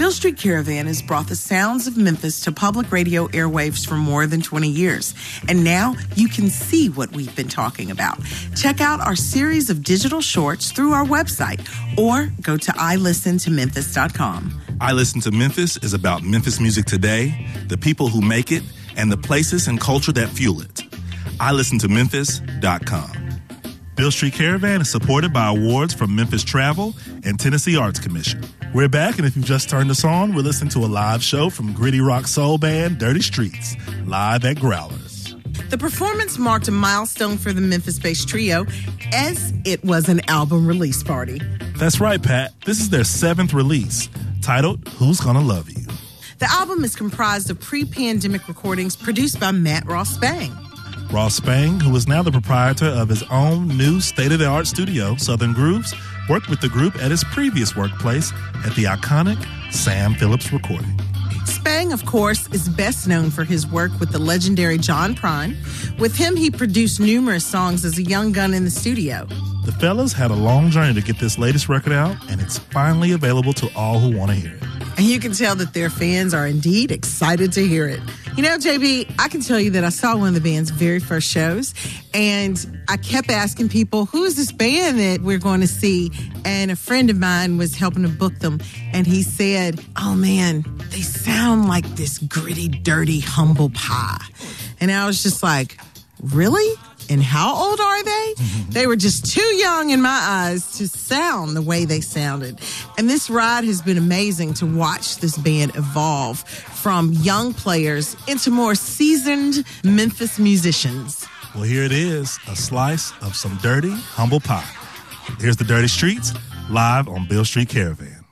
Beale Street Caravan has brought the sounds of Memphis to public radio airwaves for more than 20 years. And now you can see what we've been talking about. Check out our series of digital shorts through our website or go to ilistentomemphis.com. I Listen to Memphis is about Memphis music today, the people who make it, and the places and culture that fuel it. ilistentomemphis.com. Beale Street Caravan is supported by awards from Memphis Travel and Tennessee Arts Commission. We're back, and if you've just turned us on, we're listening to a live show from gritty rock soul band Dirty Streets, live at Growlers. The performance marked a milestone for the Memphis-based trio as it was an album release party. That's right, Pat. This is their 7th release, titled Who's Gonna Love You? The album is comprised of pre-pandemic recordings produced by Matt Ross Spang. Ross Spang, who is now the proprietor of his own new state-of-the-art studio, Southern Grooves, worked with the group at his previous workplace at the iconic Sam Phillips Recording. Spang, of course, is best known for his work with the legendary John Prine. With him, he produced numerous songs as a young gun in the studio. The fellas had a long journey to get this latest record out, and it's finally available to all who want to hear it. And you can tell that their fans are indeed excited to hear it. You know, JB, I can tell you that I saw one of the band's very first shows, and I kept asking people, who is this band that we're going to see? And a friend of mine was helping to book them, and he said, oh man, they sound like this gritty, dirty, humble pie. And I was just like, really? And how old are they? They were just too young in my eyes to sound the way they sounded. And this ride has been amazing to watch this band evolve from young players into more seasoned Memphis musicians. Well, here it is, a slice of some dirty, humble pie. Here's the Dirty Streets, live on Beale Street Caravan.